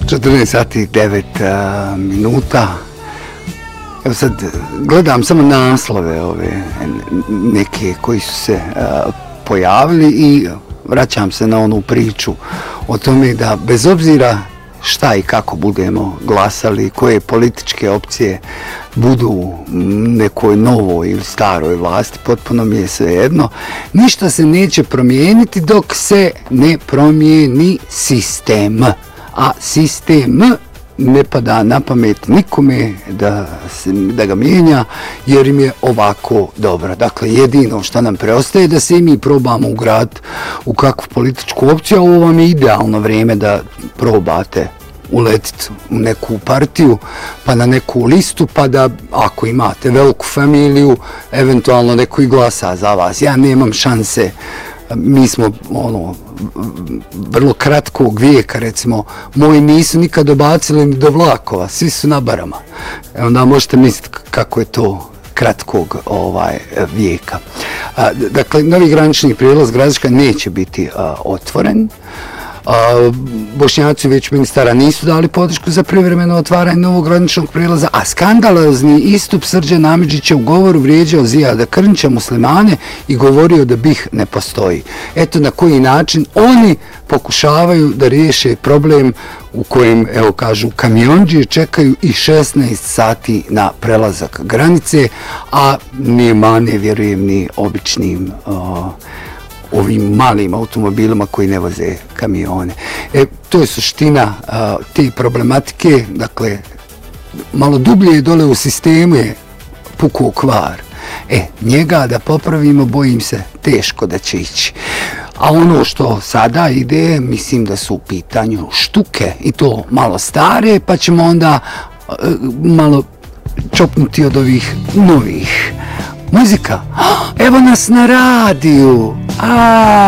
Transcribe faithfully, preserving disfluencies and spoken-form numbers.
četrnaest sati i devet minuta. Evo sad gledam samo naslove ove neke koji su se a, pojavili i vraćam se na onu priču o tome da bez obzira šta i kako budemo glasali, koje političke opcije budu u nekoj novoj ili staroj vlasti, potpuno mi je svejedno, ništa se neće promijeniti dok se ne promijeni sistem. A sistem ne pada na pamet nikome da, se, da ga mijenja jer im je ovako dobro. Dakle, jedino što nam preostaje da se i mi probamo ugraditi u kakvu političku opciju, a ovo vam je idealno vrijeme da probate uletiti u neku partiju, pa na neku listu, pa da ako imate veliku familiju, eventualno neko i glasa za vas. Ja nemam šanse, mi smo ono vrlo kratkog vijeka, recimo, moji nisu nikad dobacili ni do vlakova, svi su na barama. E onda možete misliti kako je to kratkog ovaj vijeka. A, dakle, novi granični prijelaz Gradiška neće biti a, otvoren. A, Bošnjaci već ministara nisu dali podršku za privremeno otvaranje novog graničnog prijelaza, a skandalozni istup Srđana Amidžića u govoru vrijeđao Zijada Krnića, muslimane i govorio da B i H ne postoji. Eto na koji način oni pokušavaju da riješe problem u kojem, evo kažu, kamiondžije čekaju i šesnaest sati na prelazak granice, a nije mane, vjerujem, ni običnim uh, ovim malim automobilima koji ne voze kamione. E, to je suština a, te problematike, dakle, malo dublje dole u sistemu je pukao kvar. E, njega da popravimo, bojim se, teško da će ići. A ono što sada ide, mislim da su u pitanju štuke, i to malo stare, pa ćemo onda a, malo čopnuti od ovih novih. Muzika, evo nas na radiju. A